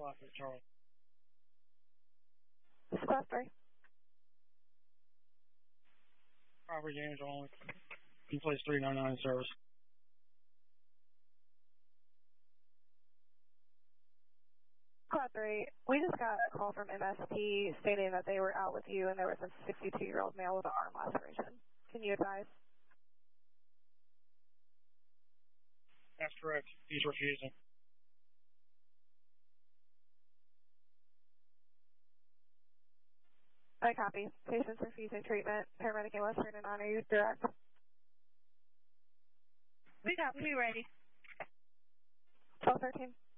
Lockwood, Charlie. Class 3. Property damage only. Place 399 service. Class 3, we just got a call from MST stating that they were out with you and there was a 62-year-old male with an arm laceration. Can you advise? That's correct. He's refusing. I copy. Patient's refusing treatment. Paramedic in West 39, are you direct? We got, we ready. 1213.